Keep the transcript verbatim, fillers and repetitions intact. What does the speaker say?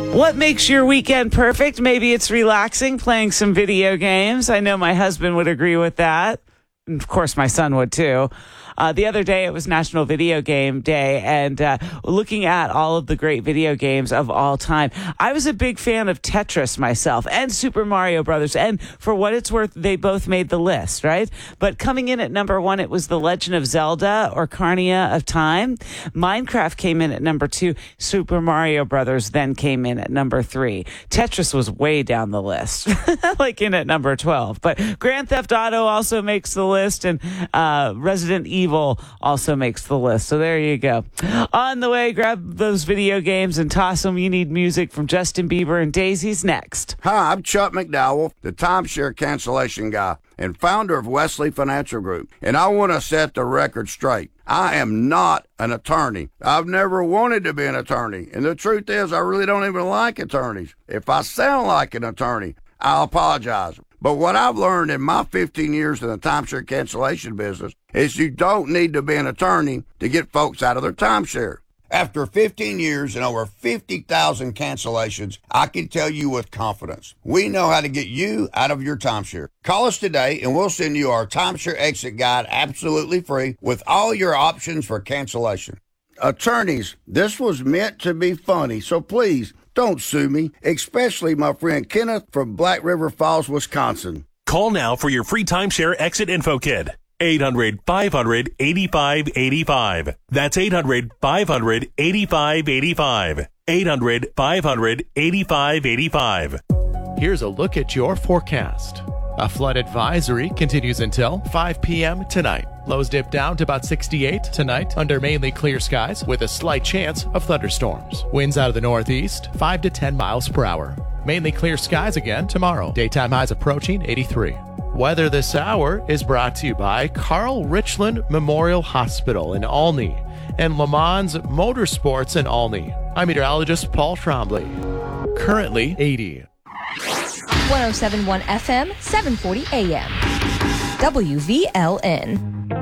What makes your weekend perfect? Maybe it's relaxing, playing some video games. I know my husband would agree with that. And of course, my son would too. Uh, the other day, it was National Video Game Day, and uh, looking at all of the great video games of all time, I was a big fan of Tetris myself and Super Mario Brothers, and for what it's worth, they both made the list, right? But coming in at number one, it was The Legend of Zelda, Ocarina of Time. Minecraft came in at number two. Super Mario Brothers then came in at number three. Tetris was way down the list, like in at number twelve. But Grand Theft Auto also makes the list, and uh, Resident Evil also makes the list. So there you go. On the way, grab those video games and toss them. You need music from Justin Bieber and Daisy's next. Hi, I'm Chuck McDowell, the timeshare cancellation guy and founder of Wesley Financial Group. And I want to set the record straight. I am not an attorney. I've never wanted to be an attorney. And the truth is, I really don't even like attorneys. If I sound like an attorney, I'll apologize. But what I've learned in my fifteen years in the timeshare cancellation business is you don't need to be an attorney to get folks out of their timeshare. After fifteen years and over fifty thousand cancellations, I can tell you with confidence, we know how to get you out of your timeshare. Call us today and we'll send you our timeshare exit guide absolutely free with all your options for cancellation. Attorneys, this was meant to be funny, so please don't sue me, especially my friend Kenneth from Black River Falls, Wisconsin. Call now for your free timeshare exit info kit. eight hundred, five hundred, eighty-five eighty-five. That's eight hundred, five hundred, eighty-five eighty-five. eight hundred, five hundred, eighty-five eighty-five. Here's a look at your forecast. A flood advisory continues until five p.m. tonight. Lows dip down to about sixty-eight tonight under mainly clear skies with a slight chance of thunderstorms. Winds out of the northeast, five to ten miles per hour. Mainly clear skies again tomorrow. Daytime highs approaching eighty-three. Weather this hour is brought to you by Carl Richland Memorial Hospital in Olney and Le Mans Motorsports in Olney. I'm meteorologist Paul Trombley. Currently eighty. one oh seven point one F M, seven forty A M. W V L N.